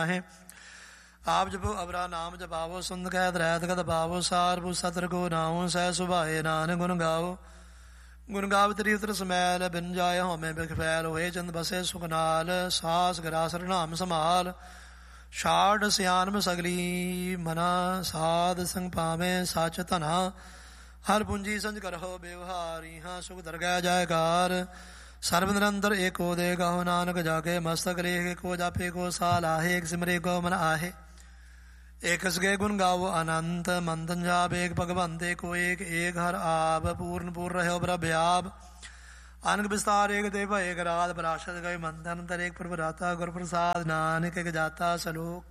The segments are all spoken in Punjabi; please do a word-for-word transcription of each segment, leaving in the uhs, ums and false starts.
ਆਪ ਜਪੋ ਅਬਰਾ ਨਾਮ ਜਪਾਵੋ, ਸੁੰਦ ਕਹਿ ਦਰੈਤ ਕਦ ਪਾਵੋ, ਸਾਰਪੁ ਸਤਰ ਕੋ ਨਾਉ, ਸਹਿ ਸੁਭਾਏ ਨਾਨਕ ਗੁਣ ਗਾਵੋ। ਗੁਣ ਗਾਵ ਤਰੀ ਉਤਰ ਸਮੈਲ, ਬਿਨ ਜਾਏ ਹਉਮੈ ਬਿਖ ਫੈਲ, ਹੋਏ ਚੰਦ ਬਸੇ ਸੁਖ ਨਾਲ, ਸਾਸ ਗਰਾਸਰ ਨਾਮ ਸੰਭਾਲ। ਛਾੜ ਸਿਆਨਮ ਸਗਲੀ ਮਨਾ, ਸਾਧ ਸੰਗ ਪਾਵੇਂ ਸਚ ਧਨਾ। ਹਰ ਪੂੰਜੀ ਸੰਜ ਕਰਹੁ ਬਿਵਹਾਰੀ, ਹਾਂ ਸੁਖ ਦਰਗਹਿ ਜਾਇਕਾਰ। ਸਰਬ ਨਿਰੰਤਰ ਏਕੋ ਦੇ ਗਾਹੁ, ਨਾਨਕ ਜਾਕੇ ਮਸਤਕ ਰੇਖ। ਏਕੋ ਜਾਪੇ ਕੋ ਸਾਲ ਆਹੇ, ਏਕ ਸਿਮਰੇ ਕੋ ਮਨ ਆਹੇ। ਏਕ ਸਗੇ ਗੁਣ ਗਾਵੋ ਅਨੰਤ, ਮੰਤਨ ਜਾਪ ਏਕ ਭਗਵੰਤ। ਏਕੋ ਏਕ ਏਕ ਹਰ ਆਪ, ਪੂਰਨ ਪੂਰ ਰਹਿਓ ਪ੍ਰਭ ਆਪ। ਅਨਕ ਵਿਸਤਾਰ ਏਕ ਦੇਵ ਏਕ ਰਾਤ, ਪਰਾਸ਼ਦ ਗਏ ਮੰਤਨ ਅੰਤਰ ਏਕ ਪ੍ਰਭ ਰਾਤਾ। ਗੁਰ ਪ੍ਰਸਾਦ ਨਾਨਕ ਏਕ ਜਾਤਾ ਸਲੋਕ।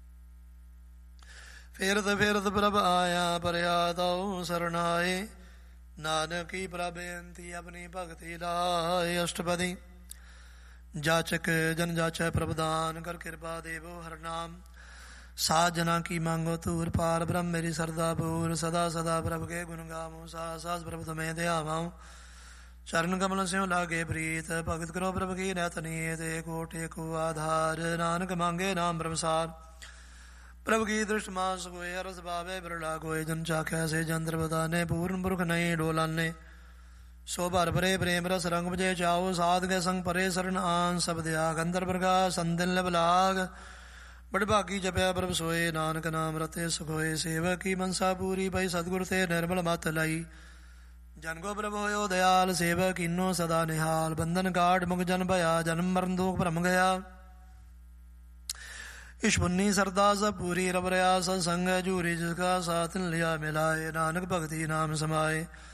ਫਿਰਤ ਫਿਰਤ ਪ੍ਰਭ ਆਇਆ, ਪਰਿਆ ਤਉ ਸਰਨਾਏ। ਨਾਨਕੀ ਪ੍ਰਭ ਬੇਨਤੀ, ਆਪਣੀ ਭਗਤੀ ਲਾਏ। ਅਸ਼ਟਪਦੀ ਜਾਚਕ ਜਨ ਜਾਚੈ ਪ੍ਰਭ ਦਾਨ, ਕਰ ਕਿਰਪਾ ਦੇਵੋ ਹਰ ਨਾਮ। ਸਾਧ ਜਨਾ ਕੀ ਮੰਗੋ ਧੂਰ, ਪਾਰ ਬ੍ਰਹਮ ਮੇਰੀ ਸਰਦਾ ਪੂਰ। ਸਦਾ ਸਦਾ ਪ੍ਰਭ ਕੇ ਗੁਣ ਗਾਵੋ, ਸਾਸ ਸਾਸ ਪ੍ਰਭ ਤੁਮੇ ਧਿਆਵਾਂ। ਚਰਨ ਕਮਲ ਸਿਉ ਲਾਗੇ ਪ੍ਰੀਤ, ਭਗਤ ਕਰੋ ਪ੍ਰਭ ਕੀ ਨਿਤ ਨੀਤ। ਏਕੋ ਟੇਕੋ ਆਧਾਰ, ਨਾਨਕ ਮੰਗੇ ਨਾਮ ਬ੍ਰਹਮਸਾਰ। ਪ੍ਰਭ ਕੀ ਦ੍ਰਿਸ਼ਟ ਮਾਸ ਕੋਏ, ਅਰਸ ਭਾਵੇ ਬਿਰਲਾ ਕੋਏ। ਜਨ ਚਾਖੈ ਸੇ ਜੰਦਰ ਬਦਾਨੇ, ਪੂਰਨ ਪੁਰਖ ਨਹੀਂ ਡੋਲਾਨੇ। ਸੋ ਭਰ ਭਰੇ ਪ੍ਰੇਮ ਰਸ ਰੰਗ ਬਜੇ ਚਾਓ, ਸਾਧ ਕੇ ਸੰਗ ਪਰੇ ਸਰਨ ਆਨ। ਸਬਦ ਆਗ ਅੰਦਰ ਪ੍ਰਕਾਸ਼, ਸੰਦਿਲ ਲਬ ਲਾਗ। ਬੜ ਭਾਗੀ ਜਪਿਆ ਪ੍ਰਭ ਸੋਏ, ਨਾਨਕ ਨਾਮ ਰਤੇ ਸੁਖ ਹੋਏ। ਸੇਵਕ ਕੀ ਮਨਸਾ ਪੂਰੀ, ਪਈ ਸਤਿਗੁਰ ਤੇ ਨਿਰਮਲ ਮਤ ਲਈ। ਜਨ ਕੋ ਪ੍ਰਭ ਹੋਇਓ ਦਇਆਲ, ਸੇਵਕ ਕੀਨੋ ਸਦਾ ਨਿਹਾਲ। ਬੰਧਨ ਕਾਟ ਮੁਖ ਜਨ ਭਇਆ, ਜਨਮ ਮਰਨ ਦੁਖ ਭਰਮ ਗਿਆ। ਇਸ਼ ਪੁੰਨੀ ਸਰਦਾ ਸਭ ਪੂਰੀ, ਰਬ ਰਿਆ ਸਤਸੰਗ ਜੂਰੀ। ਜਿਸ ਕਾ ਸਾਥ ਲਿਆ ਮਿਲਾਏ, ਨਾਨਕ ਭਗਤੀ ਨਾਮ ਸਮਾਏ।